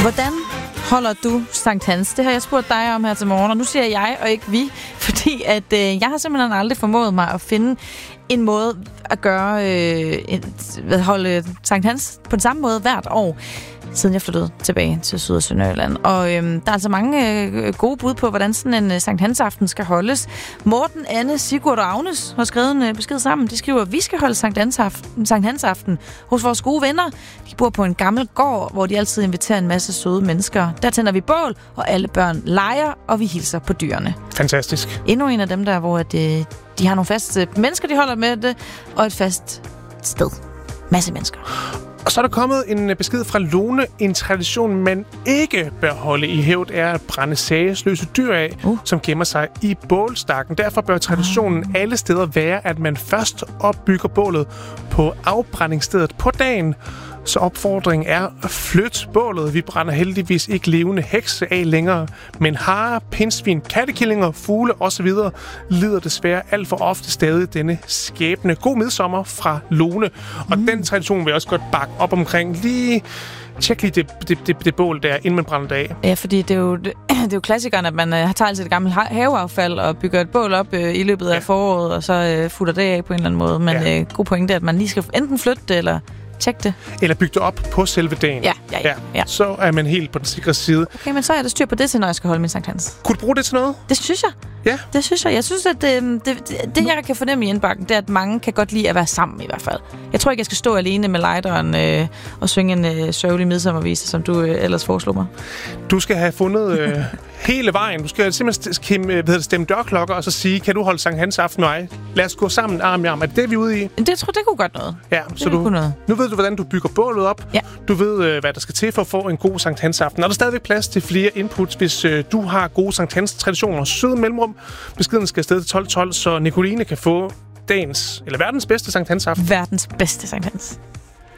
Hvordan holder du Sankt Hans? Det har jeg spurgt dig om her til morgen, og nu siger jeg og ikke vi, fordi at jeg har simpelthen aldrig formået mig at finde en måde at holde Sankt Hans på den samme måde hvert år, siden jeg flyttede tilbage til Syd- og Sønderjylland. Og der er altså mange gode bud på, hvordan sådan en Sankt Hans aften skal holdes. Morten, Anne, Sigurd og Agnes har skrevet en besked sammen. De skriver, at vi skal holde Sankt Hans aften hos vores gode venner. De bor på en gammel gård, hvor de altid inviterer en masse søde mennesker. Der tænder vi bål, og alle børn leger, og vi hilser på dyrene. Fantastisk. Endnu en af dem der, hvor de har nogle faste mennesker, de holder med det, og et fast sted. Masse mennesker. Og så er der kommet en besked fra Lone. En tradition, man ikke bør holde i hævd, er at brænde sagesløse dyr af, som gemmer sig i bålstakken. Derfor bør traditionen alle steder være, at man først opbygger bålet på afbrændingsstedet på dagen. Så opfordringen er at flytte bålet. Vi brænder heldigvis ikke levende hekse af længere, men harer, pindsvin, kattekillinger, fugle osv. lider desværre alt for ofte stadig denne skæbne. God midsommer fra Lone. Og den tradition vil jeg også godt bakke op omkring. Tjek lige det bål der, inden man brænder det af. Ja, fordi det er jo klassikeren, at man tager altid et gammelt haveaffald og bygger et bål op i løbet af foråret, og så futter det af på en eller anden måde. Men god pointe er, at man lige skal enten flytte det, eller tjek det. Eller bygge det op på selve dagen. Ja. Så er man helt på den sikre side. Okay, men så er der styr på det til, når jeg skal holde min Sankt Hans. Kunne du bruge det til noget? Det synes jeg. Ja. Det synes jeg. Jeg synes, at det jeg kan fornemme i indbakken, det er, at mange kan godt lide at være sammen i hvert fald. Jeg tror ikke, jeg skal stå alene med lighteren og synge en sørgelig midsommervise, som du ellers foreslog mig. Du skal have fundet hele vejen. Du skal simpelthen stemme dørklokker og så sige, kan du holde Sankt Hans aften med mig? Lad os gå sammen arm i arm. Er det vi er ude i? Det kunne godt noget. Ja, så nu ved du, hvordan du bygger bålet op. Ja. Du ved, hvad der skal til for at få en god Sankt Hans aften. Og der er stadigvæk plads til flere inputs, hvis du har gode Sankt Hans traditioner. Søde mellemrum. Beskeden skal afsted til 12.12, så Nicoline kan få verdens bedste Sankt Hans aften. Verdens bedste Sankt Hans.